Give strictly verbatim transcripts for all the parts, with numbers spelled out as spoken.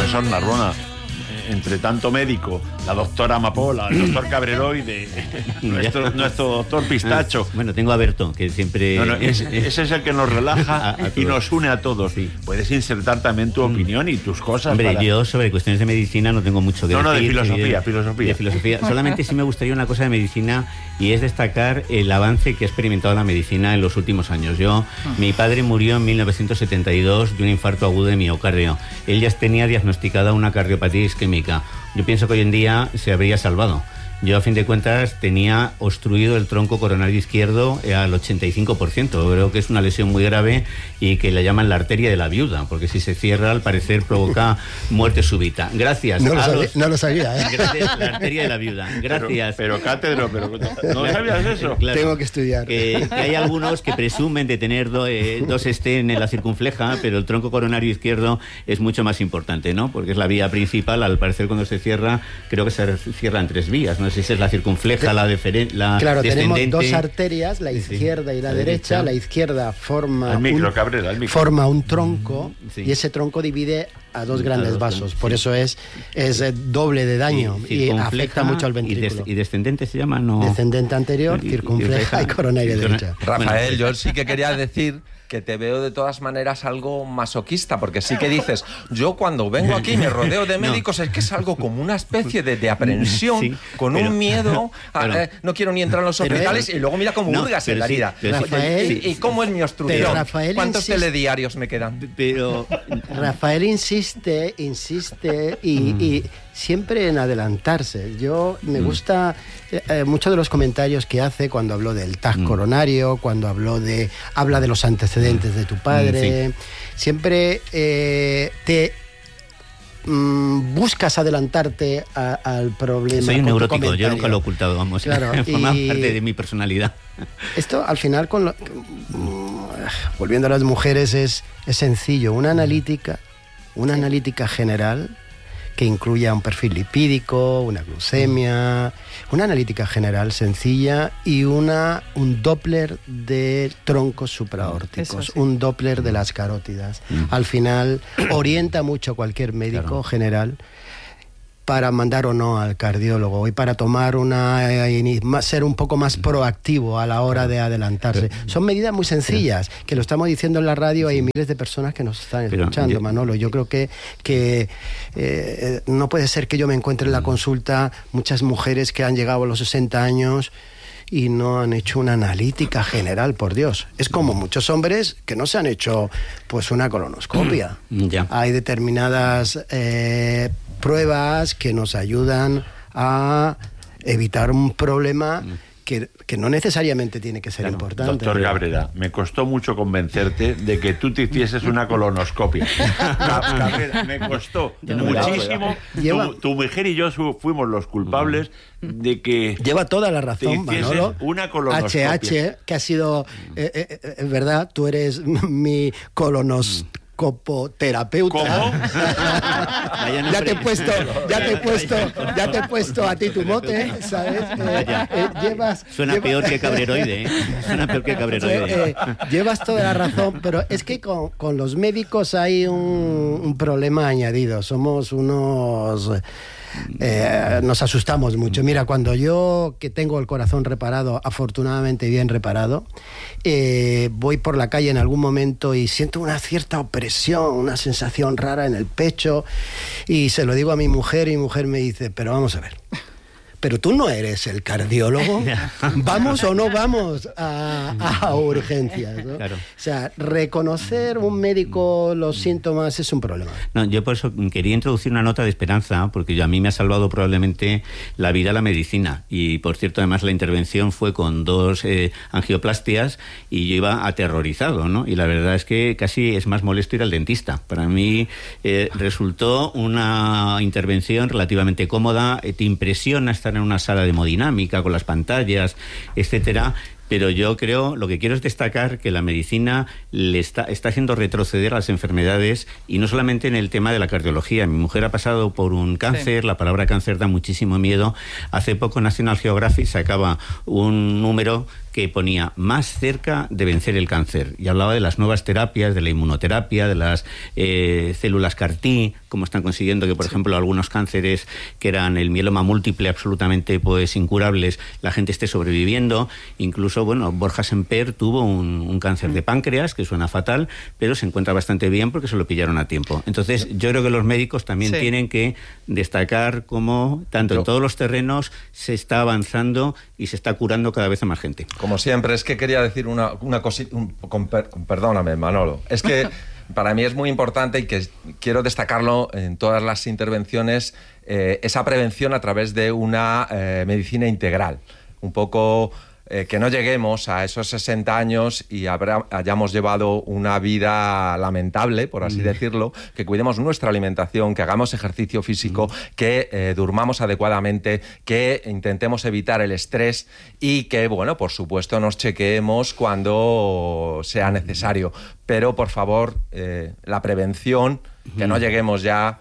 profesor Narbona, entre tanto médico, la doctora Amapola, el doctor Cabreroide, nuestro, nuestro doctor Pistacho. Ah, bueno, tengo a Berto, que siempre... No, no, ese, ese es el que nos relaja a, a y nos une a todos. Sí. Puedes insertar también tu opinión y tus cosas. Hombre, para... yo sobre cuestiones de medicina no tengo mucho que no, decir. No, de filosofía, de, filosofía. De filosofía. Solamente sí me gustaría una cosa de medicina, y es destacar el avance que ha experimentado la medicina en los últimos años. Yo, ah. mi padre murió en mil novecientos setenta y dos de un infarto agudo de miocardio. Él ya tenía diagnosticada una cardiopatía isquémica. Yo pienso que hoy en día se habría salvado. Yo, a fin de cuentas, tenía obstruido el tronco coronario izquierdo al ochenta y cinco por ciento. Creo que es una lesión muy grave y que la llaman la arteria de la viuda, porque si se cierra, al parecer, provoca muerte súbita. Gracias. No, lo, a sabía, los... no lo sabía, ¿eh? Gracias, la arteria de la viuda. Gracias. Pero, pero cátedro, pero ¿no sabías eso? Claro, tengo que estudiar. Que, que hay algunos que presumen de tener do, eh, dos estén en la circunfleja, pero el tronco coronario izquierdo es mucho más importante, ¿no? Porque es la vía principal. Al parecer, cuando se cierra, creo que se cierran tres vías, ¿no? Si esa es la circunfleja, la, deferen, la claro, descendente. Tenemos dos arterias, la izquierda sí, y la, la derecha. derecha. La izquierda forma, micro, un, Cabrera, forma un tronco sí. y ese tronco divide a dos grandes a dos, vasos. Sí. Por eso es, es doble de daño sí, y afecta mucho al ventrículo. Y, des, y descendente se llama, ¿no? Descendente anterior, y, circunfleja y, y coronaria derecha. Rafael, yo sí que quería decir que te veo de todas maneras algo masoquista, porque sí que dices, yo cuando vengo aquí me rodeo de médicos, no. es que es algo como una especie de, de aprensión, sí, con pero, un miedo, a, pero, eh, no quiero ni entrar en los hospitales, pero, y luego mira cómo no, hurgas en la herida. Sí, Rafael, y, y cómo es mi obstrucción. ¿Cuántos insiste, telediarios me quedan? Pero Rafael insiste, insiste y, mm. y siempre en adelantarse. Yo me mm. gusta eh, muchos de los comentarios que hace cuando habló del T A C mm. coronario, cuando habló de habla de los antecedentes mm. de tu padre. Sí. Siempre eh, te mm, buscas adelantarte a, al problema. Soy un neurótico, yo nunca lo he ocultado, vamos. Claro, forma y parte de mi personalidad. Esto al final, con lo, volviendo a las mujeres, es, es sencillo. Una analítica, una analítica general que incluya un perfil lipídico, una glucemia, una analítica general sencilla y una un Doppler de troncos supraórticos, sí. un Doppler de las carótidas. Mm. Al final orienta mucho a cualquier médico claro. general para mandar o no al cardiólogo y para tomar una ser un poco más proactivo a la hora de adelantarse. Son medidas muy sencillas, que lo estamos diciendo en la radio, hay miles de personas que nos están escuchando, Manolo. Yo creo que, que eh, no puede ser que yo me encuentre en la consulta muchas mujeres que han llegado a los sesenta años y no han hecho una analítica general, por Dios. Es como muchos hombres que no se han hecho pues una colonoscopia. Ya. Hay determinadas eh, pruebas que nos ayudan a evitar un problema que, que no necesariamente tiene que ser claro. importante. Doctor Cabrera, me costó mucho convencerte de que tú te hicieses una colonoscopia. Cabrera, me costó no, muchísimo. Lleva, tu, tu mujer y yo fuimos los culpables de que lleva toda la razón, Manolo. Una colonoscopia. H H, que ha sido, eh, eh, eh, verdad, tú eres mi colonos... copoterapeuta. ¿Cómo? ya te he puesto, ya te he puesto, ya te he puesto a ti tu mote, ¿sabes? Eh, eh, llevas, Suena lleva... peor que cabreroide, ¿eh? Suena peor que cabreroide. Eh, llevas toda la razón, pero es que con, con los médicos hay un, un problema añadido. Somos unos... Eh, nos asustamos mucho. Mira, cuando yo, que tengo el corazón reparado, afortunadamente bien reparado, eh, voy por la calle en algún momento y siento una cierta opresión, una sensación rara en el pecho, y se lo digo a mi mujer y mi mujer me dice, pero vamos a ver, pero tú no eres el cardiólogo, ¿vamos o no vamos a, a urgencias? ¿no? Claro. O sea, reconocer un médico los síntomas es un problema. No, yo por eso quería introducir una nota de esperanza, porque yo, a mí me ha salvado probablemente la vida la medicina, y por cierto, además la intervención fue con dos eh, angioplastias y yo iba aterrorizado, ¿no? Y la verdad es que casi es más molesto ir al dentista. Para mí eh, resultó una intervención relativamente cómoda, te impresiona estar en una sala de hemodinámica con las pantallas, etcétera, Pero yo creo, lo que quiero es destacar que la medicina le está, está haciendo retroceder a las enfermedades, y no solamente en el tema de la cardiología. Mi mujer ha pasado por un cáncer, sí. La palabra cáncer da muchísimo miedo. Hace poco National Geographic sacaba un número que ponía más cerca de vencer el cáncer, y hablaba de las nuevas terapias, de la inmunoterapia, de las eh, células C A R T, cómo están consiguiendo que, por sí. ejemplo, algunos cánceres que eran el mieloma múltiple absolutamente pues incurables, la gente esté sobreviviendo. Incluso, bueno, Borja Semper tuvo un, un cáncer mm. de páncreas, que suena fatal, pero se encuentra bastante bien porque se lo pillaron a tiempo. Entonces, yo creo que los médicos también sí. tienen que destacar cómo, tanto yo. en todos los terrenos, se está avanzando y se está curando cada vez a más gente. Como siempre, es que quería decir una, una cosita, un, con per, perdóname, Manolo, es que para mí es muy importante y que quiero destacarlo en todas las intervenciones, eh, esa prevención a través de una eh, medicina integral, un poco... Eh, que no lleguemos a esos sesenta años y habrá, hayamos llevado una vida lamentable, por así mm. decirlo, que cuidemos nuestra alimentación, que hagamos ejercicio físico, mm. que eh, durmamos adecuadamente, que intentemos evitar el estrés y que, bueno, por supuesto nos chequeemos cuando sea necesario. Pero, por favor, eh, la prevención, mm. que no lleguemos ya...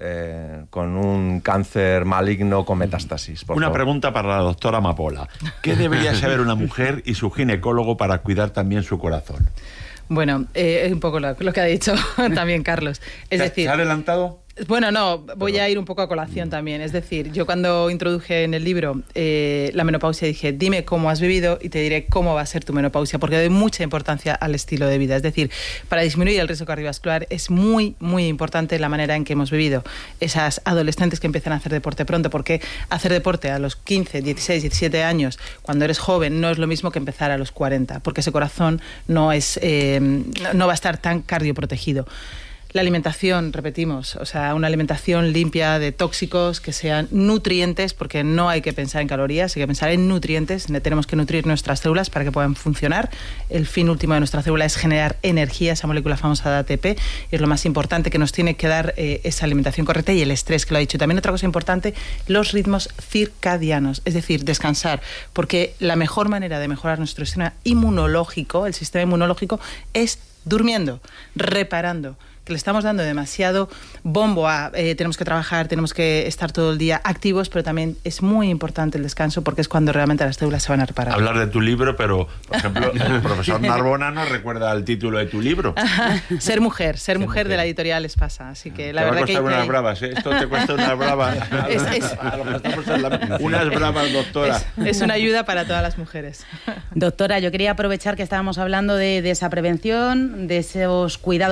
Eh, con un cáncer maligno con metástasis. Una favor. pregunta para la doctora Amapola. ¿Qué debería saber una mujer y su ginecólogo para cuidar también su corazón? Bueno, eh, es un poco lo, lo que ha dicho también Carlos. Es ¿Se, decir, ¿Se ha adelantado? Bueno, no, voy a ir un poco a colación también. Es decir, yo cuando introduje en el libro eh, la menopausia dije, dime cómo has vivido y te diré cómo va a ser tu menopausia, porque doy mucha importancia al estilo de vida. Es decir, para disminuir el riesgo cardiovascular es muy, muy importante la manera en que hemos vivido. Esas adolescentes que empiezan a hacer deporte pronto, porque hacer deporte a los quince, dieciséis, diecisiete años, cuando eres joven, no es lo mismo que empezar a los cuarenta, porque ese corazón no, es, eh, no va a estar tan cardioprotegido. La alimentación, repetimos, o sea, una alimentación limpia de tóxicos, que sean nutrientes, porque no hay que pensar en calorías, hay que pensar en nutrientes. Tenemos que nutrir nuestras células para que puedan funcionar. El fin último de nuestra célula es generar energía, esa molécula famosa de A T P, y es lo más importante que nos tiene que dar eh, esa alimentación correcta, y el estrés, que lo ha dicho. Y también otra cosa importante, los ritmos circadianos, es decir, descansar, porque la mejor manera de mejorar nuestro sistema inmunológico, el sistema inmunológico, es durmiendo, reparando, que le estamos dando demasiado bombo a eh, tenemos que trabajar, tenemos que estar todo el día activos, pero también es muy importante el descanso, porque es cuando realmente las células se van a reparar. Hablar de tu libro, pero, por ejemplo, el profesor Narbona nos recuerda el título de tu libro. Ser mujer, ser, ser mujer, mujer de la editorial Espasa. Así que la te verdad va a costar que unas hay... bravas, ¿eh? Esto te cuesta unas bravas. es, es... A lo que estamos en la... Unas bravas, doctora. Es, es una ayuda para todas las mujeres. Doctora, yo quería aprovechar que estábamos hablando de, de esa prevención, de esos cuidados